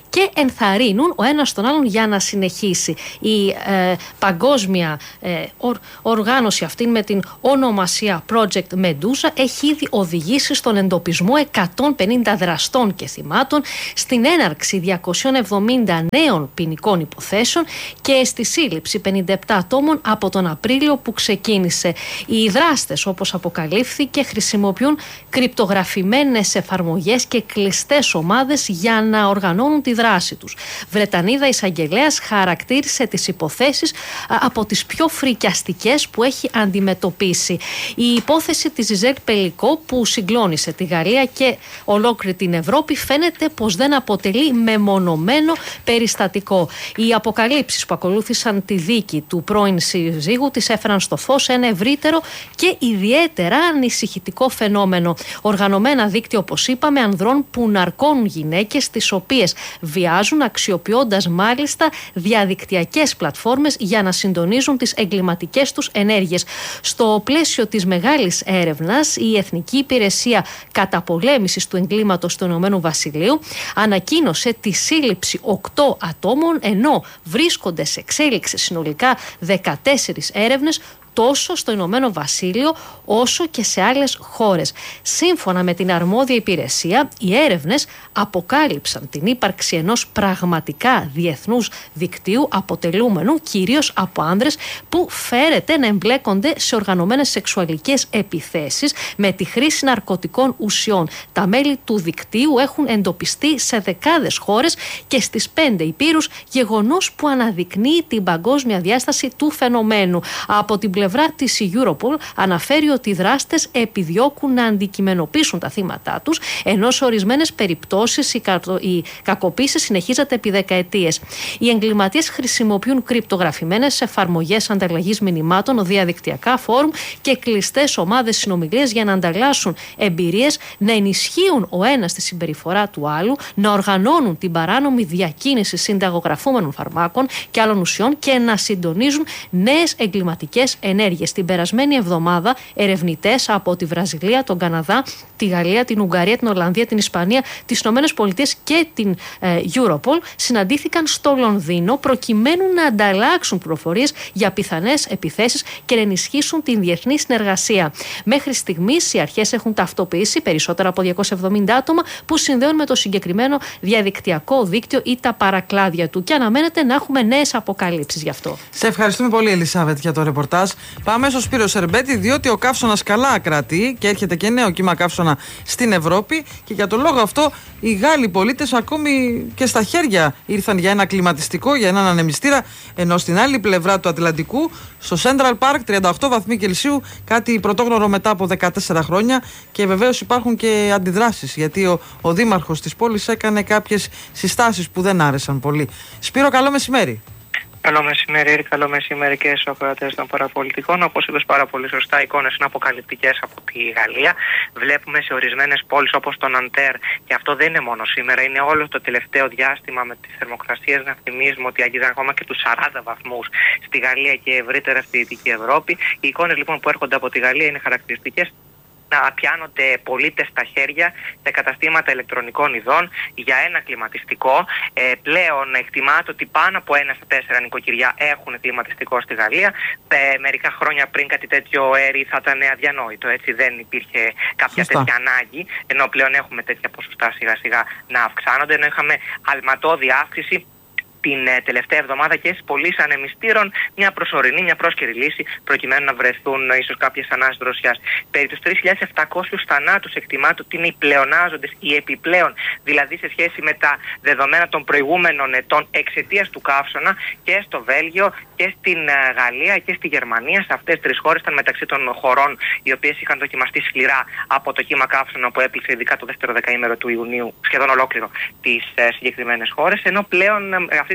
και ενθαρρύνουν ο ένας τον άλλον για να συνεχίσει. Η ε, παγκόσμια ε, ορ, οργάνωση αυτή με την ονομασία Project Medusa έχει ήδη οδηγήσει στον εντοπισμό εκατόν πενήντα δραστών και θυμάτων, στην έναρξη διακόσιων εβδομήντα νέων ποινικών υποθέσεων και στη σύλληψη πενήντα επτά ατόμων από τον Απρίλιο που ξεκίνησε. Οι δράστες, όπως αποκαλύφθηκε, χρησιμοποιούν κρυπτογραφημένες εφαρμογές και κλειστές ομάδες για να οργανώνουν τη δράση τους. Βρετανίδα εισαγγελέας χαρακτήρισε τις υποθέσεις από τις πιο φρικιαστικές που έχει αντιμετωπίσει. Η υπόθεση της Ζιζέλ Πελικό, που συγκλώνησε τη Γαλλία και ολόκληρη την Ευρώπη, φαίνεται πως δεν αποτελεί μεμονωμένο περιστατικό. Οι αποκαλύψεις που ακολούθησαν τη δίκη του πρώην συζύγου της έφεραν στο φως ένα ευρύτερο και ιδιαίτερα ανησυχητικό φαινόμενο. Οργανωμένα δίκτυα, όπως είπαμε, ανδρών που ναρκώνουν γυναίκες, τις οποίες βιάζουν, αξιοποιώντας μάλιστα διαδικτυακές πλατφόρμες για να συντονίζουν τις εγκληματικές τους ενέργειες. Στο πλαίσιο της μεγάλης έρευνας, η Εθνική Υπηρεσία Καταπολέμησης του Εγκλήματος του Ηνωμένου Βασιλείου ανακοίνωσε τη σύλληψη οκτώ ατόμων, ενώ βρίσκονται σε εξέλιξη συνολικά δεκατέσσερις έρευνες τόσο στο Ηνωμένο Βασίλειο όσο και σε άλλες χώρες. Σύμφωνα με την αρμόδια υπηρεσία, οι έρευνες αποκάλυψαν την ύπαρξη ενός πραγματικά διεθνούς δικτύου αποτελούμενου κυρίως από άνδρες που φέρεται να εμπλέκονται σε οργανωμένες σεξουαλικές επιθέσεις με τη χρήση ναρκωτικών ουσιών. Τα μέλη του δικτύου έχουν εντοπιστεί σε δεκάδες χώρες και στις πέντε υπήρους, γεγονός που αναδεικνύει την παγκόσμια διάσταση του φαινομένου. Από την πλευρά της Europol αναφέρει ότι οι δράστες επιδιώκουν να αντικειμενοποιήσουν τα θύματα τους, ενώ σε ορισμένες περιπτώσεις η, κακο... η κακοποίηση συνεχίζεται επί δεκαετίες. Οι εγκληματίες χρησιμοποιούν κρυπτογραφημένες εφαρμογές ανταλλαγής μηνυμάτων, διαδικτυακά φόρουμ και κλειστές ομάδες συνομιλίες για να ανταλλάσσουν εμπειρίες, να ενισχύουν ο ένας τη συμπεριφορά του άλλου, να οργανώνουν την παράνομη διακίνηση συνταγογραφούμενων φαρμάκων και άλλων ουσιών και να συντονίζουν νέες εγκληματικές ενέργειες. Την περασμένη εβδομάδα, ερευνητές από τη Βραζιλία, τον Καναδά, τη Γαλλία, την Ουγγαρία, την Ολλανδία, την Ισπανία, τις Ηνωμένες Πολιτείες και την ε, Europol συναντήθηκαν στο Λονδίνο προκειμένου να ανταλλάξουν πληροφορίες για πιθανές επιθέσεις και να ενισχύσουν την διεθνή συνεργασία. Μέχρι στιγμής οι αρχές έχουν ταυτοποιήσει περισσότερα από διακόσια εβδομήντα άτομα που συνδέουν με το συγκεκριμένο διαδικτυακό δίκτυο ή τα παρακλάδια του και αναμένεται να έχουμε νέες αποκαλύψεις γι' αυτό. Σε ευχαριστούμε πολύ, Ελισάβετ, για το ρεπορτάζ. Πάμε στο Σπύρο Σερμπέτη, διότι ο καύσωνας καλά κρατεί και έρχεται και νέο κύμα καύσωνα στην Ευρώπη και για τον λόγο αυτό οι Γάλλοι πολίτες ακόμη και στα χέρια ήρθαν για ένα κλιματιστικό, για έναν ανεμιστήρα, ενώ στην άλλη πλευρά του Ατλαντικού, στο Central Park, τριάντα οκτώ βαθμοί Κελσίου, κάτι πρωτόγνωρο μετά από δεκατέσσερα χρόνια και βεβαίως υπάρχουν και αντιδράσεις, γιατί ο, ο δήμαρχος της πόλης έκανε κάποιες συστάσεις που δεν άρεσαν πολύ. Σπύρο, καλό μεσημέρι. Καλό μεσημέρι, καλό μεσημέρι και στους ακροατές των παραπολιτικών. Όπως είπες πάρα πολύ σωστά, οι εικόνες είναι αποκαλυπτικές από τη Γαλλία. Βλέπουμε σε ορισμένες πόλεις όπως το Ναντέρ, και αυτό δεν είναι μόνο σήμερα, είναι όλο το τελευταίο διάστημα με τις θερμοκρασίες, να θυμίζουμε ότι αγγίζαν ακόμα και τους σαράντα βαθμούς στη Γαλλία και ευρύτερα στη Δυτική Ευρώπη. Οι εικόνες λοιπόν που έρχονται από τη Γαλλία είναι χαρακτηριστικές. Να πιάνονται πολίτες στα χέρια σε καταστήματα ηλεκτρονικών ειδών για ένα κλιματιστικό. Ε, πλέον εκτιμάται ότι πάνω από ένα στα τέσσερα νοικοκυριά έχουν κλιματιστικό στη Γαλλία. Ε, μερικά χρόνια πριν κάτι τέτοιο έρη θα ήταν αδιανόητο. Έτσι δεν υπήρχε κάποια Σωστά. τέτοια ανάγκη, ενώ πλέον έχουμε τέτοια ποσοστά σιγά σιγά να αυξάνονται, ενώ είχαμε αλματώδη αύξηση την ε, τελευταία εβδομάδα και στις πωλήσεις ανεμιστήρων, μια προσωρινή, μια πρόσκαιρη λύση προκειμένου να βρεθούν ε, ίσως κάποιες ανάσες δροσιάς. Περί τους τρεις χιλιάδες επτακόσιους θανάτους εκτιμάται ότι είναι οι πλεονάζοντες, οι επιπλέον, δηλαδή σε σχέση με τα δεδομένα των προηγούμενων ετών εξαιτίας του καύσωνα και στο Βέλγιο και στην ε, Γαλλία και στη Γερμανία. Σε αυτές τις τρεις χώρες ήταν μεταξύ των χωρών οι οποίες είχαν δοκιμαστεί σκληρά από το κύμα καύσωνα που έπληξε ειδικά το δεύτερο δεκαήμερο του Ιουνίου, σχεδόν ολόκληρο τις ε, συγκεκριμένες χώρες, ενώ πλέον ε, αυτή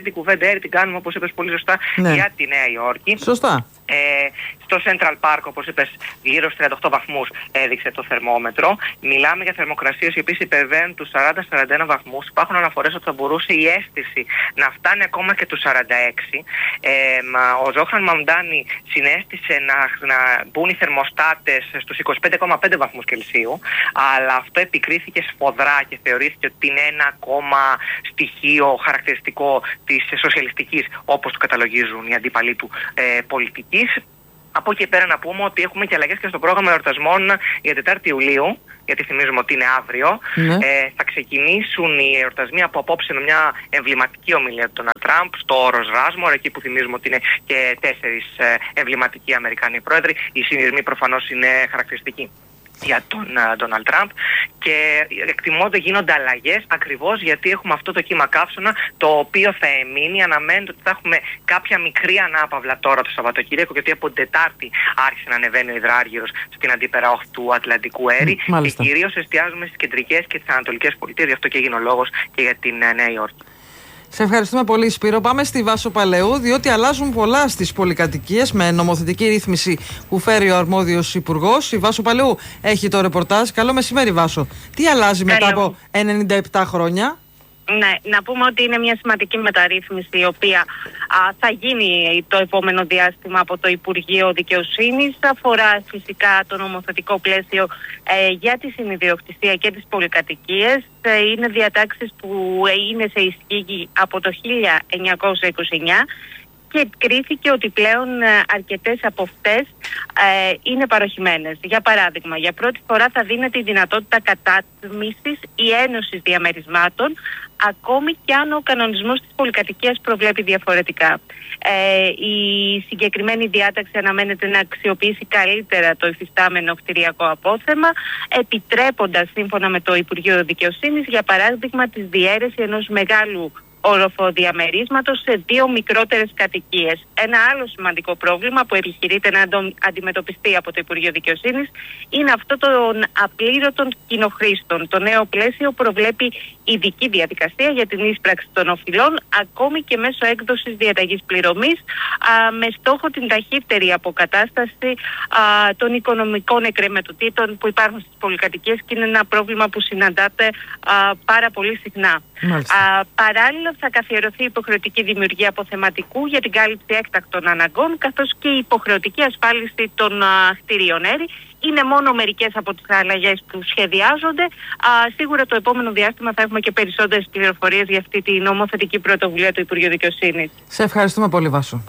αυτή την κουβέντα Έρη, την κάνουμε, όπως είπες πολύ σωστά, ναι. για τη Νέα Υόρκη. Σωστά. Ε, στο Central Park, όπως είπες, γύρω στους τριάντα οκτώ βαθμούς έδειξε το θερμόμετρο. Μιλάμε για θερμοκρασίες οι οποίες υπερβαίνουν τους σαράντα με σαράντα ένα βαθμούς. Υπάρχουν αναφορές ότι θα μπορούσε η αίσθηση να φτάνει ακόμα και τους σαράντα έξι. Ε, ο Ζόχραν Μαμντάνι συνέστησε να, να μπουν οι θερμοστάτες στους είκοσι πέντε κόμμα πέντε βαθμούς Κελσίου, αλλά αυτό επικρίθηκε σφοδρά και θεωρήθηκε ότι είναι ένα ακόμα στοιχείο χαρακτηριστικό της σοσιαλιστικής, όπως το καταλογίζουν οι αντίπαλοι του ε, πολιτικής. Από εκεί πέρα να πούμε ότι έχουμε και αλλαγές και στο πρόγραμμα εορτασμών για Τετάρτη Ιουλίου, γιατί θυμίζουμε ότι είναι αύριο. Ναι. Ε, θα ξεκινήσουν οι εορτασμοί από απόψε με μια εμβληματική ομιλία του Ντόναλντ Τραμπ στο όρος Ράσμορ, εκεί που θυμίζουμε ότι είναι και τέσσερις ε, εμβληματικοί Αμερικανοί πρόεδροι. Οι συνειρμοί προφανώς είναι χαρακτηριστικοί για τον Ντόναλντ Τραμπ και εκτιμώνται γίνονται αλλαγές ακριβώς γιατί έχουμε αυτό το κύμα καύσωνα το οποίο θα εμείνει. Αναμένεται ότι θα έχουμε κάποια μικρή ανάπαυλα τώρα το Σαββατοκύριακο, γιατί από την Τετάρτη άρχισε να ανεβαίνει ο υδράργυρος στην αντίπερα όχθη του Ατλαντικού Έρη και κυρίως εστιάζουμε στις κεντρικές και τις ανατολικές πολιτείες, γι' αυτό και έγινε ο λόγος και για την Νέα Υόρκη. Σε ευχαριστούμε πολύ, Σπύρο. Πάμε στη Βάσο Παλαιού, διότι αλλάζουν πολλά στις πολυκατοικίες με νομοθετική ρύθμιση που φέρει ο αρμόδιος υπουργός. Η Βάσο Παλαιού έχει το ρεπορτάζ. Καλό μεσημέρι, Βάσο. Τι αλλάζει μετά από ενενήντα επτά χρόνια? Ναι, να πούμε ότι είναι μια σημαντική μεταρρύθμιση η οποία α, θα γίνει το επόμενο διάστημα από το Υπουργείο Δικαιοσύνης. Αφορά φυσικά το νομοθετικό πλαίσιο ε, για τη συνειδιοκτησία και τις πολυκατοικίες. Ε, είναι διατάξεις που ε, είναι σε ισχύ από το χίλια εννιακόσια είκοσι εννιά και κρίθηκε ότι πλέον ε, αρκετές από αυτές ε, είναι παροχημένες. Για παράδειγμα, για πρώτη φορά θα δίνεται η δυνατότητα κατάτμισης ή ένωσης διαμερισμάτων, ακόμη και αν ο κανονισμός της πολυκατοικίας προβλέπει διαφορετικά. Ε, η συγκεκριμένη διάταξη αναμένεται να αξιοποιήσει καλύτερα το υφιστάμενο κτηριακό απόθεμα, επιτρέποντας σύμφωνα με το Υπουργείο Δικαιοσύνης, για παράδειγμα, τη διαίρεση ενός μεγάλου οροφοδιαμερίσματος σε δύο μικρότερες κατοικίες. Ένα άλλο σημαντικό πρόβλημα που επιχειρείται να αντιμετωπιστεί από το Υπουργείο Δικαιοσύνης είναι αυτό των απλήρωτων κοινοχρήστων. Το νέο πλαίσιο προβλέπει ειδική διαδικασία για την ίσπραξη των οφειλών, ακόμη και μέσω έκδοσης διαταγής πληρωμής, α, με στόχο την ταχύτερη αποκατάσταση α, των οικονομικών εκκρεμετοτήτων που υπάρχουν στις πολυκατοικίες και είναι ένα πρόβλημα που συναντάται α, πάρα πολύ συχνά. Α, παράλληλα, θα καθιερωθεί υποχρεωτική δημιουργία αποθεματικού για την κάλυψη έκτακτων αναγκών, καθώς και η υποχρεωτική ασφάλιση των α, κτηρίων Έρη. Είναι μόνο μερικές από τις αλλαγές που σχεδιάζονται. Α, σίγουρα το επόμενο διάστημα θα έχουμε και περισσότερες πληροφορίες για αυτή τη νομοθετική πρωτοβουλία του Υπουργείου Δικαιοσύνης. Σε ευχαριστούμε πολύ, Βάσο.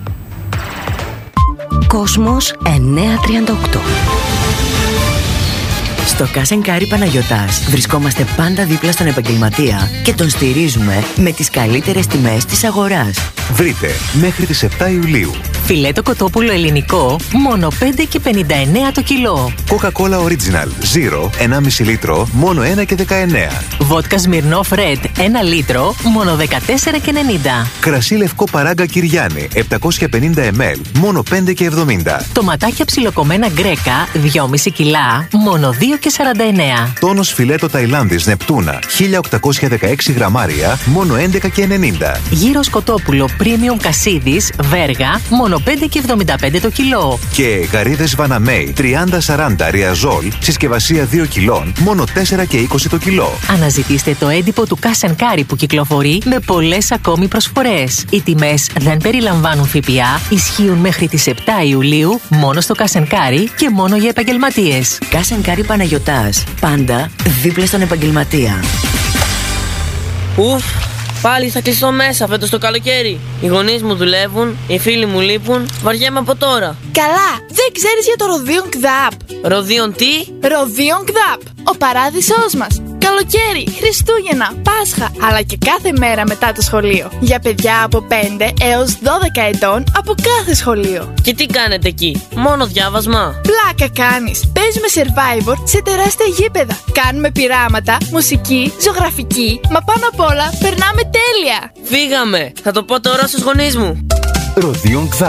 Κόσμος εννιακόσια τριάντα οκτώ. Στο Cash and Carry Παναγιωτάς βρισκόμαστε πάντα δίπλα στον επαγγελματία και τον στηρίζουμε με τις καλύτερες τιμές της αγοράς. Βρείτε μέχρι τις επτά Ιουλίου φιλέτο κοτόπουλο ελληνικό μόνο πέντε και πενήντα εννέα το κιλό. Coca-Cola Original Zero ενάμιση λίτρο μόνο ένα και δεκαεννέα. Βότκα Smirnoff Red ένα λίτρο μόνο δεκατέσσερα και ενενήντα. Κρασί λευκό Παράγκα Κυριάννη επτακόσια πενήντα μιλιλίτρα μόνο πέντε και εβδομήντα. Τοματάκια ψιλοκομμένα Γκρέκα δυόμισι κιλά μόνο δύο και σαράντα εννέα. Τόνος φιλέτο Ταϊλάνδης Νεπτούνα χίλια οκτακόσια δεκαέξι γραμμάρια μόνο έντεκα και ενενήντα. Γύρος κοτόπουλο Premium Κασίδης Βέργα μόνο πέντε και εβδομήντα πέντε το κιλό. Και γαρίδες Βαναμέι τριάντα σαράντα Ριαζόλ συσκευασία δύο κιλών μόνο τέσσερα και είκοσι το κιλό. Αναζητήστε το έντυπο του Cash and Carry που κυκλοφορεί με πολλές ακόμη προσφορές. Οι τιμές δεν περιλαμβάνουν ΦΠΑ, ισχύουν μέχρι τις επτά Ιουλίου μόνο στο Cash and Carry και μόνο για επαγγελματίες. Cash and Carry Παναγιωτάς. Πάντα δίπλα στον επαγγελματία. Ουφ, πάλι θα κλειστώ μέσα φέτος το καλοκαίρι. Οι γονείς μου δουλεύουν, οι φίλοι μου λείπουν, βαριέμαι από τώρα. Καλά, δεν ξέρεις για το Ροδίον Κδάπ. Ροδίον τι? Ροδίον Κδάπ, ο παράδεισός μας. Καλοκαίρι, Χριστούγεννα, Πάσχα, αλλά και κάθε μέρα μετά το σχολείο. Για παιδιά από πέντε έως δώδεκα ετών από κάθε σχολείο. Και τι κάνετε εκεί, μόνο διάβασμα? Πλάκα κάνεις. Παίζουμε Survivor σε τεράστια γήπεδα. Κάνουμε πειράματα, μουσική, ζωγραφική, μα πάνω απ' όλα περνάμε τέλεια. Φύγαμε, θα το πω τώρα στους γονείς μου. Ροδίον Κδάπ.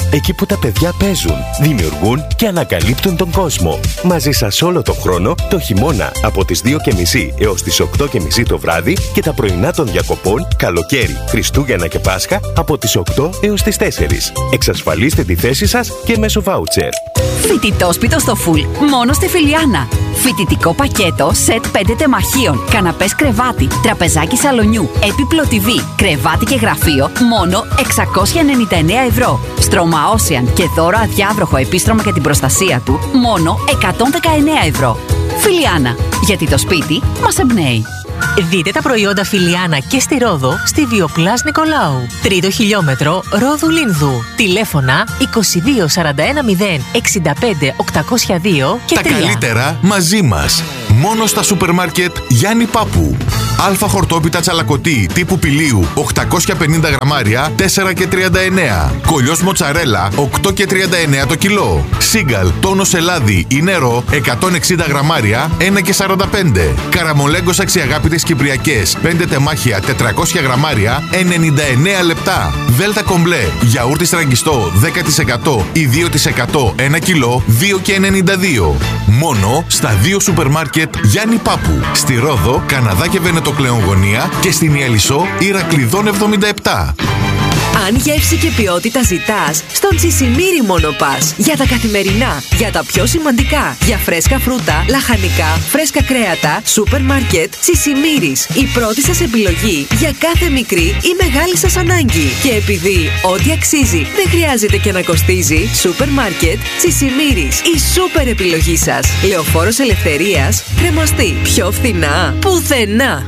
Εκεί που τα παιδιά παίζουν, δημιουργούν και ανακαλύπτουν τον κόσμο. Μαζί σας όλο το χρόνο, το χειμώνα από τις δύο και μισή έως τις οκτώ και μισή το βράδυ και τα πρωινά των διακοπών, καλοκαίρι, Χριστούγεννα και Πάσχα από τις οκτώ έως τις τέσσερις. Εξασφαλίστε τη θέση σας και μέσω βάουτσερ. Φοιτητόσπιτο στο Φουλ, μόνο στη Φιλιάνα. Φοιτητικό πακέτο, σετ πέντε τεμαχίων, καναπές κρεβάτι, τραπεζάκι σαλονιού, έπιπλο τι βι, κρεβάτι και γραφείο, μόνο εξακόσια ενενήντα εννέα ευρώ. Στρώμα Ocean και δώρο αδιάβροχο επίστρωμα για την προστασία του, μόνο εκατόν δεκαεννέα ευρώ. Φιλιάνα, γιατί το σπίτι μας εμπνέει. Δείτε τα προϊόντα Φιλιάνα και στη Ρόδο στη Βιοπλάς Νικολάου. Τρίτο χιλιόμετρο Ρόδου Λίνδου. Τηλέφωνα είκοσι δύο σαράντα ένα μηδέν εξήντα πέντε οκτακόσια δύο και τα τρία. Καλύτερα μαζί μας. Μόνο στα σούπερ μάρκετ Γιάννη Πάπου. Αλφα χορτόπιτα τσαλακωτή τύπου πηλίου οκτακόσια πενήντα γραμμάρια τέσσερα και τριάντα εννέα. Κολλιός μοτσαρέλα οκτώ και τριάντα εννέα το κιλό. Σίγκαλ τόνος ελάδι ή νερό εκατόν εξήντα γραμμάρια ένα και σαράντα πέντε. Καραμολέγκος αξιαγάπητες κυπριακές πέντε τεμάχια τετρακόσια γραμμάρια ενενήντα εννέα λεπτά. Δέλτα κομπλέ γιαούρτι στραγγιστό δέκα τοις εκατό ή δύο τοις εκατό ένα κιλό δύο και ενενήντα δύο. Μόνο στα δύο σούπερ μάρκετ Γιάννη Πάπου. Στη Ρόδο, Καναδά και Βενετοκλεόν γωνία και στην Ιαλισσό Ηρακλειδών εβδομήντα επτά. Αν γεύση και ποιότητα ζητάς, στον Τσισιμίρι μόνο πας. Για τα καθημερινά, για τα πιο σημαντικά, για φρέσκα φρούτα, λαχανικά, φρέσκα κρέατα, σούπερ μάρκετ, Τσισιμίρις. Η πρώτη σας επιλογή για κάθε μικρή ή μεγάλη σας ανάγκη. Και επειδή ό,τι αξίζει δεν χρειάζεται και να κοστίζει, σούπερ μάρκετ, Τσισιμίρις. Η σούπερ επιλογή σας. Λεωφόρος Ελευθερίας, Κρεμαστή. Πιο φθηνά, πουθενά.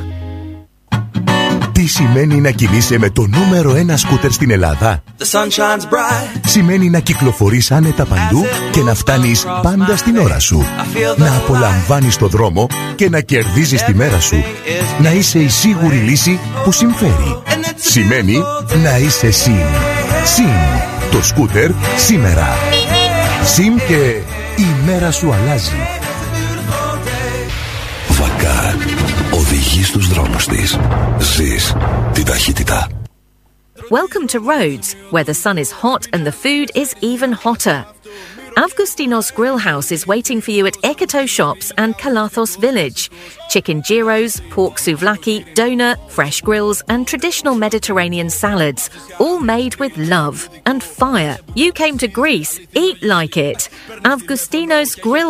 Τι σημαίνει να κινείσαι με το νούμερο ένα σκούτερ στην Ελλάδα? Σημαίνει να κυκλοφορείς άνετα παντού και να φτάνεις πάντα στην ώρα σου. Να απολαμβάνεις το δρόμο και να κερδίζεις τη μέρα σου. Να είσαι η σίγουρη λύση που συμφέρει. Σημαίνει να είσαι ΣΥΜ. ΣΥΜ. Το σκούτερ σήμερα. ΣΥΜ και η μέρα σου αλλάζει. Βακάρ. Οδηγεί στους δρόμους της. Ζεις την ταχύτητα. Welcome to Rhodes, where the sun is hot and the food is even hotter. Avgustinos Grill House is waiting for you at Ekoto Shops and Kalathos Village. Chicken gyros, pork souvlaki, doner, fresh grills and traditional Mediterranean salads, all made with love and fire. You came to Greece, eat like it. Avgustinos Grill